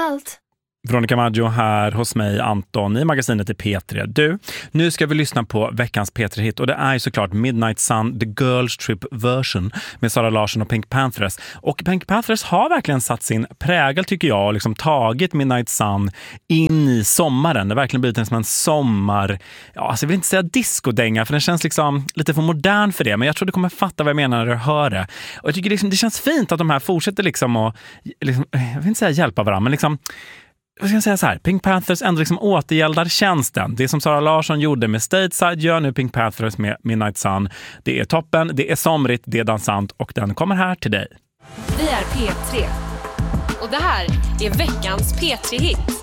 allt. Veronica Maggio här hos mig, Anton, i magasinet i P3. Du, nu ska vi lyssna på veckans P3-hit och det är ju såklart Midnight Sun, The Girls Trip Version med Sara Larsson och Pink Panthers. Och Pink Panthers har verkligen satt sin prägel, tycker jag, och liksom tagit Midnight Sun in i sommaren. Det har verkligen blivit som en sommar, ja, alltså jag vill inte säga discodänga för den känns liksom lite för modern för det, men jag tror du kommer fatta vad jag menar när du hör det. Och jag tycker liksom, det känns fint att de här fortsätter liksom och liksom, jag vill inte säga hjälpa varandra, men liksom vad ska jag säga så här, Pink Panthers ändå liksom återgäldar tjänsten. Det som Sara Larsson gjorde med Stateside gör nu Pink Panthers med Midnight Sun. Det är toppen, det är somrigt, det är dansant och den kommer här till dig. Vi är P3 och det här är veckans P3-hit.